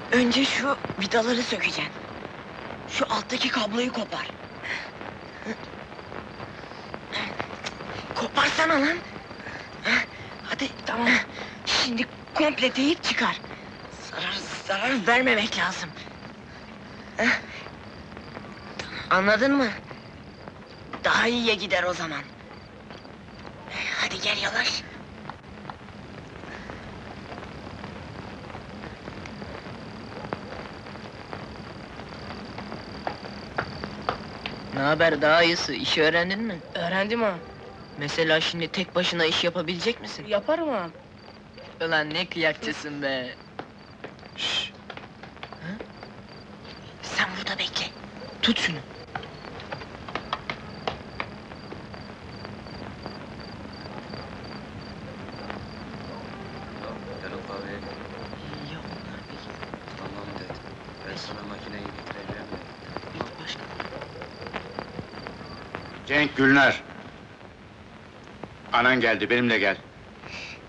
Önce şu vidaları sökeceksin. Şu alttaki kabloyu kopar. Koparsana lan! Hadi, tamam. Şimdi komple teyip çıkar. Zarar vermemek lazım. Anladın mı? Daha iyiye gider o zaman. Hadi gel yavaş. Ne haber daha iyisi, işi öğrendin mi? Öğrendim ha. Mesela şimdi tek başına iş yapabilecek misin? Yaparım ha. Ulan ne kıyakçısın be! Şşş! Sen burada bekle. Tut şunu. Erol abi Ya onlar bir tamam dedi. Ben sana makineyi getireceğim dedi. bir başka. Cenk Gülnar. Anan geldi, benimle gel.